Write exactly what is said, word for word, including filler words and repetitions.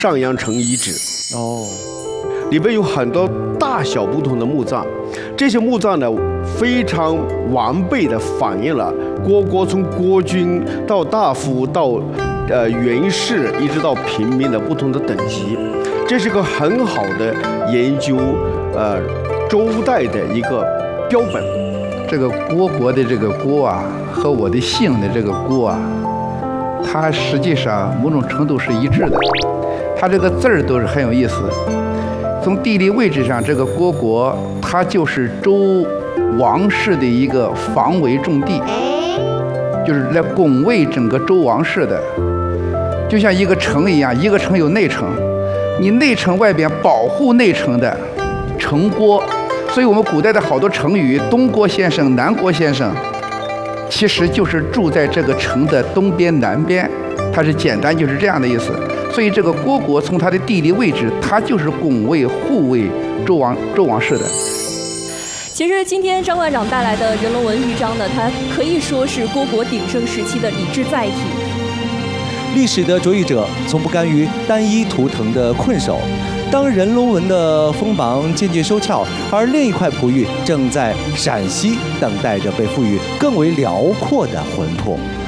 上阳城遗址哦，里边有很多大小不同的墓葬，这些墓葬呢非常完备的反映了虢国从国君到大夫到呃元士一直到平民的不同的等级，这是个很好的研究呃周代的一个标本。 这个虢国的这个虢啊，和我的姓的这个虢啊，它实际上某种程度是一致的。它这个字儿都是很有意思。从地理位置上，这个虢国它就是周王室的一个防围重地，就是来拱卫整个周王室的。就像一个城一样，一个城有内城，你内城外边保护内城的城郭。所以我们古代的好多成语，东郭先生、南郭先生，其实就是住在这个城的东边、南边，它是简单就是这样的意思。所以这个虢国从它的地理位置，它就是拱卫、护卫周王周王室的。 其实今天张馆长带来的人龙文玉章呢，它可以说是虢国鼎盛时期的礼制载体。 历史的着意者从不甘于单一图腾的困守。当人龙纹的锋芒渐渐收翘，而另一块璞玉正在陕西等待着被赋予更为辽阔的魂魄。